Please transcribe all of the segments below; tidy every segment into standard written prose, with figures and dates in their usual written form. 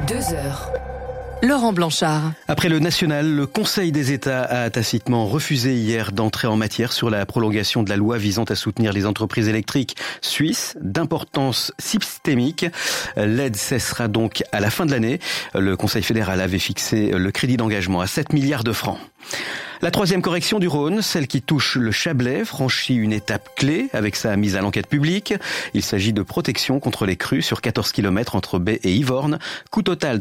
2 heures. Laurent Blanchard. Après le national, le Conseil des États a tacitement refusé hier d'entrer en matière sur la prolongation de la loi visant à soutenir les entreprises électriques suisses d'importance systémique. L'aide cessera donc à la fin de l'année. Le Conseil fédéral avait fixé le crédit d'engagement à 7 milliards de francs. La troisième correction du Rhône, celle qui touche le Chablais, franchit une étape clé avec sa mise à l'enquête publique. Il s'agit de protection contre les crues sur 14 km entre Baie et Yvorne. Coût total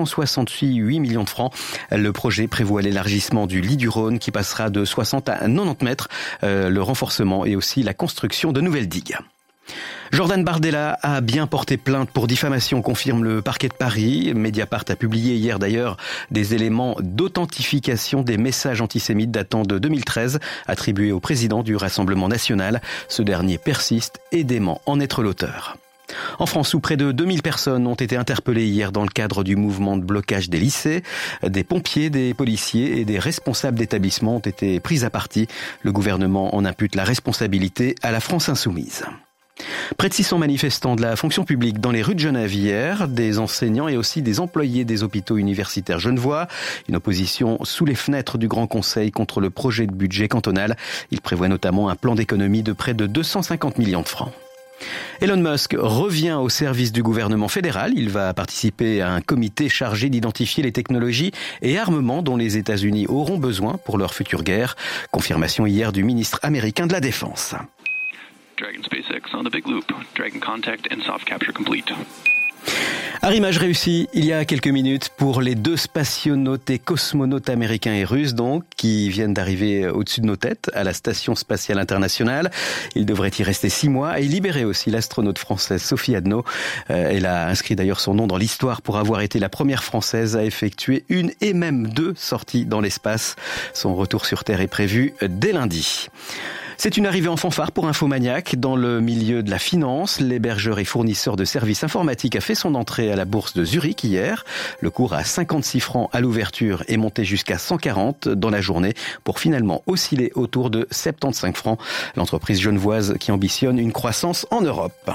368 millions de francs. Le projet prévoit l'élargissement du lit du Rhône qui passera de 60 à 90 mètres, le renforcement et aussi la construction de nouvelles digues. Jordan Bardella a bien porté plainte pour diffamation, confirme le parquet de Paris. Mediapart a publié hier d'ailleurs des éléments d'authentification des messages antisémites datant de 2013, attribués au président du Rassemblement national. Ce dernier persiste et dément en être l'auteur. En France, où près de 2000 personnes ont été interpellées hier dans le cadre du mouvement de blocage des lycées, des pompiers, des policiers et des responsables d'établissements ont été pris à partie. Le gouvernement en impute la responsabilité à la France insoumise. Près de 600 manifestants de la fonction publique dans les rues de Genève hier, des enseignants et aussi des employés des hôpitaux universitaires genevois. Une opposition sous les fenêtres du Grand Conseil contre le projet de budget cantonal. Il prévoit notamment un plan d'économie de près de 250 millions de francs. Elon Musk revient au service du gouvernement fédéral. Il va participer à un comité chargé d'identifier les technologies et armements dont les États-Unis auront besoin pour leur future guerre. Confirmation hier du ministre américain de la Défense. Dragon SpaceX on the big loop. Dragon contact and soft capture complete. Arrimage réussi il y a quelques minutes pour les 2 spationautes et cosmonautes américains et russes donc, qui viennent d'arriver au-dessus de nos têtes à la Station Spatiale Internationale. Ils devraient y rester 6 mois et libérer aussi l'astronaute française Sophie Adno. Elle a inscrit d'ailleurs son nom dans l'histoire pour avoir été la première française à effectuer 1 et même 2 sorties dans l'espace. Son retour sur Terre est prévu dès lundi. C'est une arrivée en fanfare pour Infomaniac. Dans le milieu de la finance, l'hébergeur et fournisseur de services informatiques a fait son entrée à la bourse de Zurich hier. Le cours à 56 francs à l'ouverture est monté jusqu'à 140 dans la journée pour finalement osciller autour de 75 francs. L'entreprise genevoise qui ambitionne une croissance en Europe.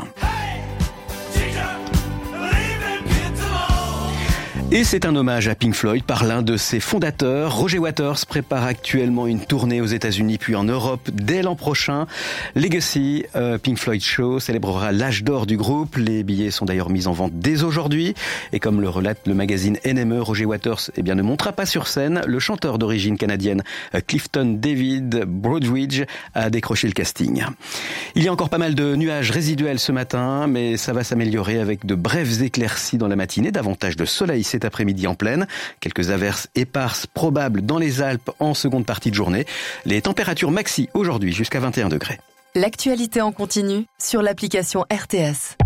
Et c'est un hommage à Pink Floyd par l'un de ses fondateurs. Roger Waters prépare actuellement une tournée aux États-Unis puis en Europe dès l'an prochain. Legacy, Pink Floyd Show, célébrera l'âge d'or du groupe. Les billets sont d'ailleurs mis en vente dès aujourd'hui. Et comme le relate le magazine NME, Roger Waters ne montera pas sur scène. Le chanteur d'origine canadienne Clifton David Broadridge a décroché le casting. Il y a encore pas mal de nuages résiduels ce matin, mais ça va s'améliorer avec de brèves éclaircies dans la matinée, davantage de soleil cet après-midi en pleine. Quelques averses éparses probables dans les Alpes en seconde partie de journée. Les températures maxi aujourd'hui jusqu'à 21 degrés. L'actualité en continu sur l'application RTS.